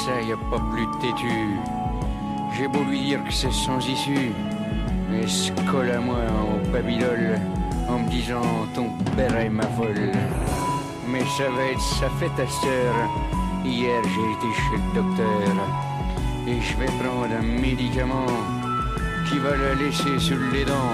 ça, y a pas plus têtu. J'ai beau lui dire que c'est sans issue, mais se colle à moi en babidole en me disant ton père est ma folle. Mais ça va être sa fête à cette heure. Hier j'ai été chez le docteur et je vais prendre un médicament qui va la laisser sur les dents.